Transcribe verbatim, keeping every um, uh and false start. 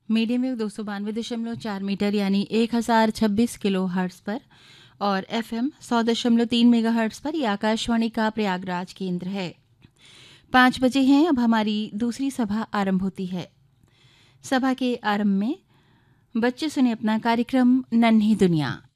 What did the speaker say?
Medium wave दो सौ बानवे दशमलव चार मीटर यानी एक हज़ार छब्बीस किलो हर्ट्स पर और एफएम सौ दशमलव तीन मेगा हर्ट्स पर यह आकाशवाणी का प्रयागराज केंद्र है। पाँच बजे हैं, अब हमारी दूसरी सभा आरंभ होती है। सभा के आरंभ में बच्चे सुने अपना कार्यक्रम नन्ही दुनिया।